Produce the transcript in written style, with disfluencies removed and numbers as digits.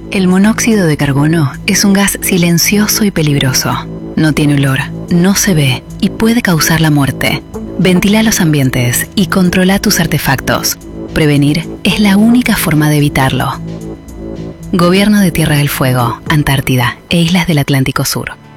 El monóxido de carbono es un gas silencioso y peligroso. No tiene olor, no se ve y puede causar la muerte. Ventila los ambientes y controla tus artefactos. Prevenir es la única forma de evitarlo. Gobierno de Tierra del Fuego, Antártida e Islas del Atlántico Sur.